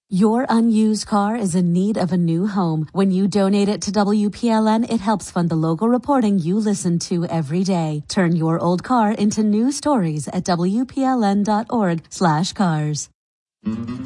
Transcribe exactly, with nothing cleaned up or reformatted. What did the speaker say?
Your unused car is in need of a new home. When you donate it to W P L N, it helps fund the local reporting you listen to every day. Turn your old car into new stories at W P L N dot org slash cars.